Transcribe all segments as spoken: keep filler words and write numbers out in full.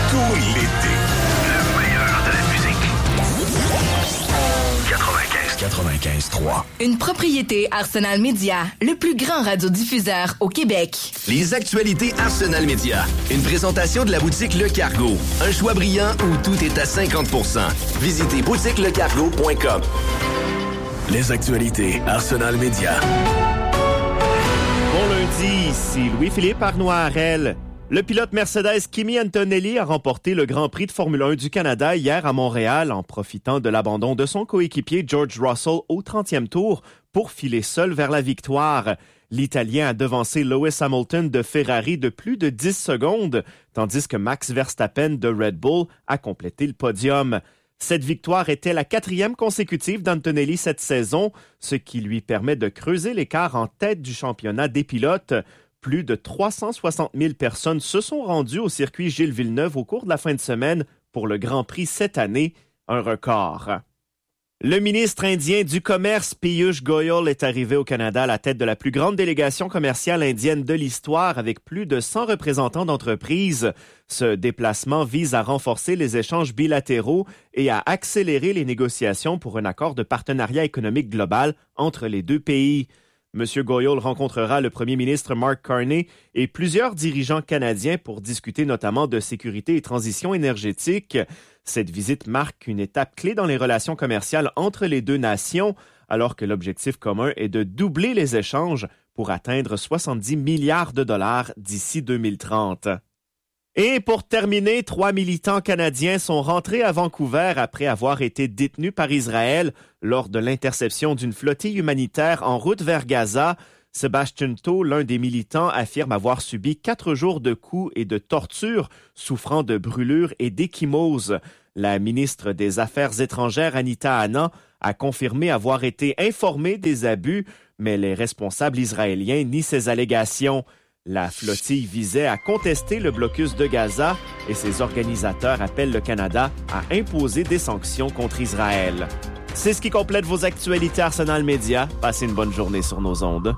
tout l'été. Le meilleur de la musique. quatre-vingt-quinze quatre-vingt-quinze trois. Une propriété Arsenal Media, le plus grand radiodiffuseur au Québec. Les actualités Arsenal Media. Une présentation de la boutique Le Cargo. Un choix brillant où tout est à cinquante pour cent. Visitez boutique le cargo point com. Les actualités Arsenal Media. Bon lundi, ici Louis-Philippe Arnois-Harel. Le pilote Mercedes Kimi Antonelli a remporté le Grand Prix de Formule un du Canada hier à Montréal en profitant de l'abandon de son coéquipier George Russell au trentième tour pour filer seul vers la victoire. L'Italien a devancé Lewis Hamilton de Ferrari de plus de dix secondes, tandis que Max Verstappen de Red Bull a complété le podium. Cette victoire était la quatrième consécutive d'Antonelli cette saison, ce qui lui permet de creuser l'écart en tête du championnat des pilotes. Plus de trois cent soixante mille personnes se sont rendues au circuit Gilles Villeneuve au cours de la fin de semaine pour le Grand Prix cette année, un record. Le ministre indien du Commerce, Piyush Goyal, est arrivé au Canada à la tête de la plus grande délégation commerciale indienne de l'histoire avec plus de cent représentants d'entreprises. Ce déplacement vise à renforcer les échanges bilatéraux et à accélérer les négociations pour un accord de partenariat économique global entre les deux pays. M. Goyal rencontrera le premier ministre Mark Carney et plusieurs dirigeants canadiens pour discuter notamment de sécurité et transition énergétique. Cette visite marque une étape clé dans les relations commerciales entre les deux nations, alors que l'objectif commun est de doubler les échanges pour atteindre soixante-dix milliards de dollars d'ici deux mille trente. Et pour terminer, trois militants canadiens sont rentrés à Vancouver après avoir été détenus par Israël lors de l'interception d'une flottille humanitaire en route vers Gaza. Sébastien Tau, l'un des militants, affirme avoir subi quatre jours de coups et de tortures, souffrant de brûlures et d'échymoses. La ministre des Affaires étrangères, Anita Anand, a confirmé avoir été informée des abus, mais les responsables israéliens nient ces allégations. La flottille visait à contester le blocus de Gaza et ses organisateurs appellent le Canada à imposer des sanctions contre Israël. C'est ce qui complète vos actualités Arsenal Media. Passez une bonne journée sur nos ondes.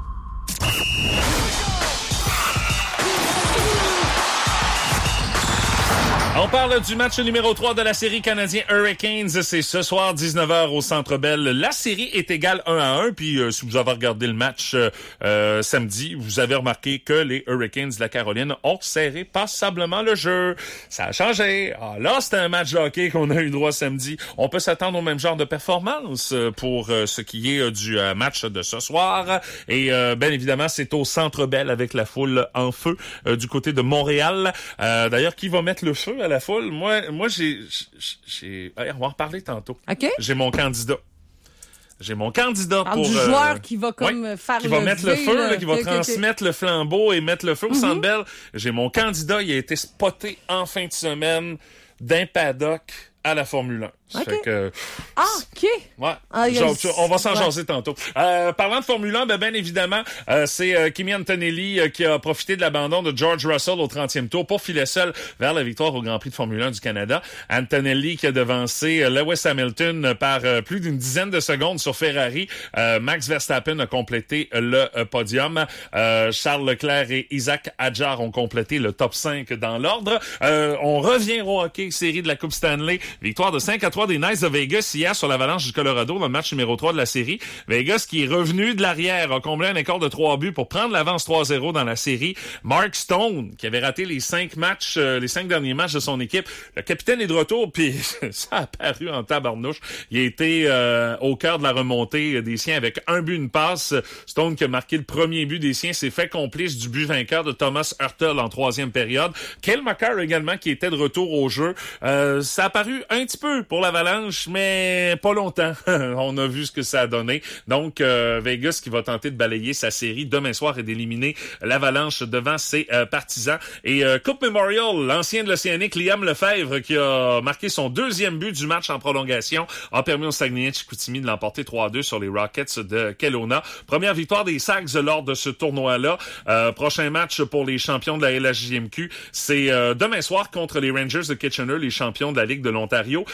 On parle du match numéro trois de la série canadien Hurricanes. C'est ce soir, dix-neuf heures au Centre Bell. La série est égale un à un. Puis, euh, si vous avez regardé le match euh, samedi, vous avez remarqué que les Hurricanes de la Caroline ont serré passablement le jeu. Ça a changé. Ah, là, c'était un match de hockey qu'on a eu droit samedi. On peut s'attendre au même genre de performance pour euh, ce qui est euh, du euh, match de ce soir. Et euh, bien évidemment, c'est au Centre Bell avec la foule en feu euh, du côté de Montréal. Euh, d'ailleurs, qui va mettre le feu à la foule? Moi, moi j'ai... j'ai... Allez, on va en reparler tantôt. OK. J'ai mon candidat. J'ai mon candidat Parle pour... du euh, joueur qui va comme ouais, faire qui va le mettre le feu, là, là, qui va okay, transmettre okay. le flambeau et mettre le feu au Mm-hmm. Centre Bell. J'ai mon candidat, il a été spoté en fin de semaine d'un paddock à la Formule un. Okay. Fait que, ah, OK. Ouais. Ah, Genre, a... on va s'en ouais. jaser tantôt. Euh, parlant de Formule un, ben, bien évidemment, euh, c'est euh, Kimi Antonelli euh, qui a profité de l'abandon de George Russell au trentième tour pour filer seul vers la victoire au Grand Prix de Formule un du Canada. Antonelli qui a devancé euh, Lewis Hamilton par euh, plus d'une dizaine de secondes sur Ferrari. Euh, Max Verstappen a complété le euh, podium. Euh, Charles Leclerc et Isaac Hadjar ont complété le top cinq dans l'ordre. Euh, on revient au hockey, série de la Coupe Stanley. Victoire de cinq à trois des Knights de Vegas hier sur l'Avalanche du Colorado dans le match numéro trois de la série. Vegas qui est revenu de l'arrière, a comblé un écart de trois buts pour prendre l'avance trois zéro dans la série. Mark Stone, qui avait raté les cinq matchs, euh, les cinq derniers matchs de son équipe. Le capitaine est de retour, puis ça a apparu en tabarnouche. Il a été euh, au cœur de la remontée des siens avec un but, une passe. Stone qui a marqué le premier but des siens s'est fait complice du but vainqueur de Thomas Hurtel en troisième période. Cale Makar également qui était de retour au jeu. Euh, ça a apparu un petit peu pour l'Avalanche, mais pas longtemps. On a vu ce que ça a donné. Donc, euh, Vegas qui va tenter de balayer sa série demain soir et d'éliminer l'Avalanche devant ses euh, partisans. Et euh, Coupe Memorial, l'ancien de l'Océanique, Liam Lefebvre, qui a marqué son deuxième but du match en prolongation, a permis aux Saguenayens de Chicoutimi de l'emporter trois à deux sur les Rockets de Kelowna. Première victoire des Sags lors de ce tournoi-là. Euh, prochain match pour les champions de la L H J M Q, c'est euh, demain soir contre les Rangers de Kitchener, les champions de la Ligue de l'Ontario, qui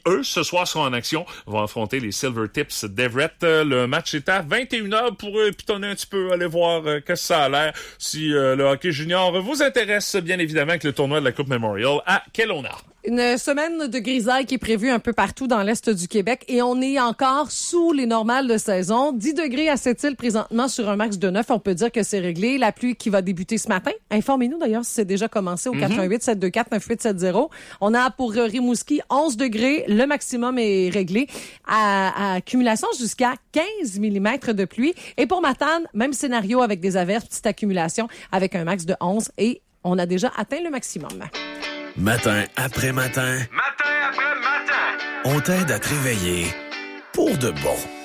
eux, ce soir, seront en action, vont affronter les Silvertips d'Everett. Le match est à vingt et une heures pour eux, pitonner un petit peu, aller voir euh, qu'est-ce que ça a l'air. Si euh, le hockey junior vous intéresse, bien évidemment, avec le tournoi de la Coupe Memorial à Kelowna. Une semaine de grisaille qui est prévue un peu partout dans l'est du Québec et on est encore sous les normales de saison. dix degrés à Sept-Îles présentement sur un max de neuf. On peut dire que c'est réglé. La pluie qui va débuter ce matin. Informez-nous d'ailleurs si c'est déjà commencé au mm-hmm. quatre un huit sept deux quatre neuf huit sept zéro. On a pour Rimouski onze degrés. Le maximum est réglé. À, à accumulation jusqu'à quinze millimètres de pluie. Et pour Matane, même scénario avec des averses, petite accumulation avec un max de onze et on a déjà atteint le maximum. Matin après matin. Matin après matin. On t'aide à te réveiller pour de bon.